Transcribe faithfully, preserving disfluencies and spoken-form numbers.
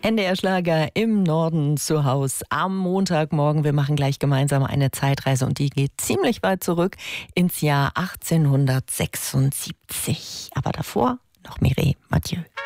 N D R-Schlager im Norden zu Haus am Montagmorgen. Wir machen gleich gemeinsam eine Zeitreise und die geht ziemlich weit zurück ins Jahr achtzehnhundertsechsundsiebzig. Aber davor noch Mireille Mathieu.